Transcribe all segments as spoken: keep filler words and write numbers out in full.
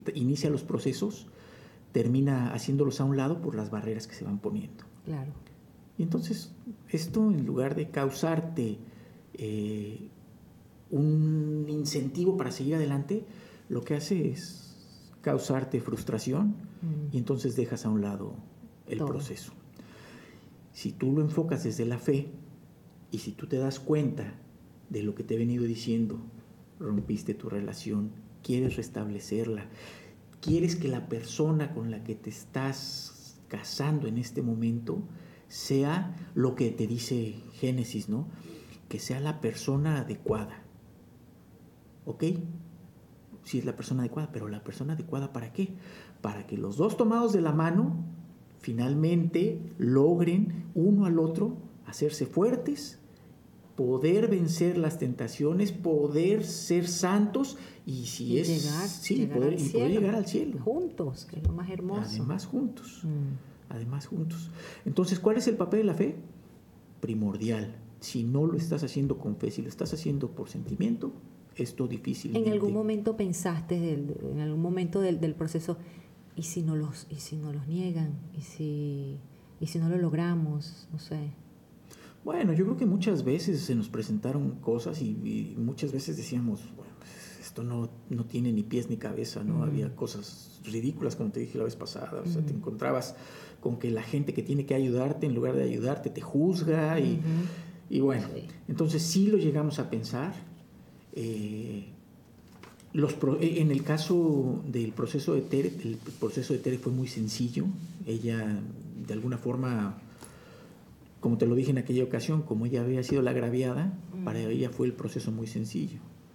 inicia los procesos, termina haciéndolos a un lado por las barreras que se van poniendo. Claro. Y entonces, esto en lugar de causarte eh, un incentivo para seguir adelante, lo que hace es causarte frustración mm. y entonces dejas a un lado el Todo. proceso. Si tú lo enfocas desde la fe y si tú te das cuenta de lo que te he venido diciendo, rompiste tu relación, quieres restablecerla, quieres que la persona con la que te estás casando en este momento sea lo que te dice Génesis, ¿no? Que sea la persona adecuada. ¿Ok? Sí es la persona adecuada, pero la persona adecuada ¿para qué? Para que los dos tomados de la mano finalmente logren uno al otro hacerse fuertes, poder vencer las tentaciones, poder ser santos y si y es llegar, sí, llegar poder, al y cielo, poder llegar al cielo juntos, que es lo más hermoso. Además juntos, mm. además juntos. Entonces, ¿cuál es el papel de la fe? Primordial. Si no lo estás haciendo con fe, si lo estás haciendo por sentimiento, esto difícilmente. ¿En algún momento pensaste, del, en algún momento del, del proceso, y si no los, y si no los niegan, y si, y si no lo logramos, no sé? Bueno, yo creo que muchas veces se nos presentaron cosas y, y muchas veces decíamos, bueno, pues esto no, no tiene ni pies ni cabeza, ¿no? Uh-huh. Había cosas ridículas, como te dije la vez pasada, o uh-huh. sea, te encontrabas con que la gente que tiene que ayudarte, en lugar de ayudarte, te juzga y, uh-huh. y bueno, sí. Entonces sí lo llegamos a pensar. Eh, los pro, en el caso del proceso de Tere, el proceso de Tere fue muy sencillo. Ella, de alguna forma, como te lo dije en aquella ocasión, como ella había sido la agraviada, mm. para ella fue el proceso muy sencillo.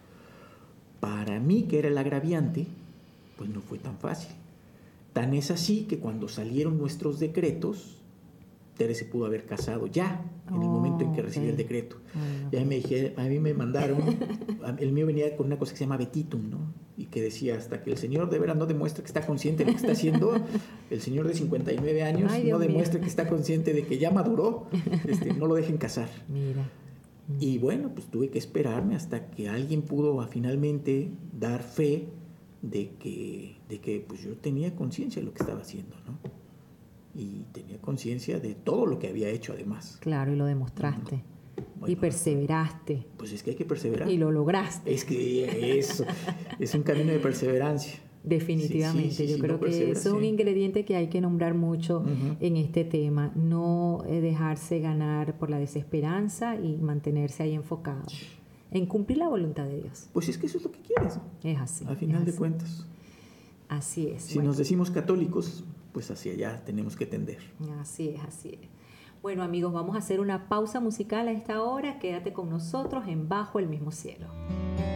Para mí, que era el agraviante, pues no fue tan fácil. Tan es así que cuando salieron nuestros decretos, Tere se pudo haber casado ya, en el oh, momento en que recibió okay. el decreto. Bueno. Ya me dije, a mí me mandaron, el mío venía con una cosa que se llama Betitum, ¿no? Y que decía, hasta que el señor de veras no demuestre que está consciente de lo que está haciendo, el señor de cincuenta y nueve años Ay, no demuestre mío. que está consciente de que ya maduró, este, no lo dejen casar. Mira. Y bueno, pues tuve que esperarme hasta que alguien pudo finalmente dar fe de que, de que pues yo tenía conciencia de lo que estaba haciendo, ¿no? Y tenía conciencia de todo lo que había hecho además. Claro, y lo demostraste. Bueno, y perseveraste. Pues es que hay que perseverar. Y lo lograste. Es que eso, es un camino de perseverancia. Definitivamente, sí, sí, sí, yo sí, creo no que eso es un ingrediente que hay que nombrar mucho uh-huh. en este tema, no dejarse ganar por la desesperanza y mantenerse ahí enfocado en cumplir la voluntad de Dios. Pues es que eso es lo que quieres. Es así. A final así. de cuentas. Así es. Si bueno. nos decimos católicos, pues hacia allá tenemos que tender. Así es, así es. Bueno, amigos, vamos a hacer una pausa musical a esta hora. Quédate con nosotros en Bajo el Mismo Cielo.